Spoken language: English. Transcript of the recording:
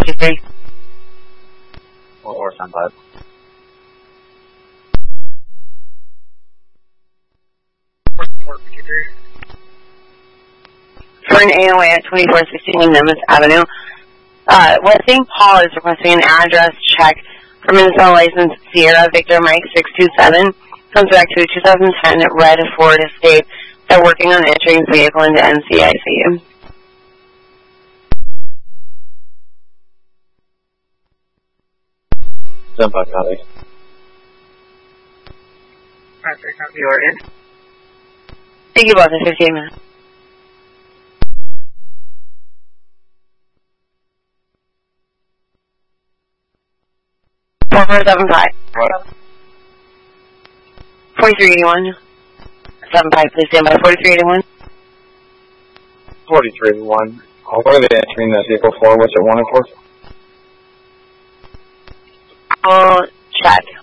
453. 4475. For an AOA at 2416 Nemes Avenue. West St. Paul is requesting an address check for Minnesota license Sierra Victor Mike 627. Comes back to a 2010 red Ford Escape. They're working on entering the vehicle into NCIC. Jump out, copy. Roger, copy, order. Thank you both in 15 minutes. What? 4381. 75, please stand by. 4381. 4381. What are they entering that vehicle for? What's it wanted for? I'll check.